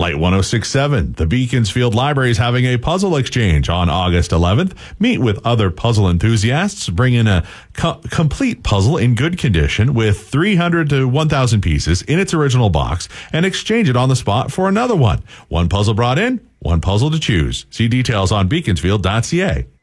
Light 106.7, the Beaconsfield Library is having a puzzle exchange on August 11th. Meet with other puzzle enthusiasts, bring in a complete puzzle in good condition with 300 to 1,000 pieces in its original box and exchange it on the spot for another one. One puzzle brought in, one puzzle to choose. See details on beaconsfield.ca.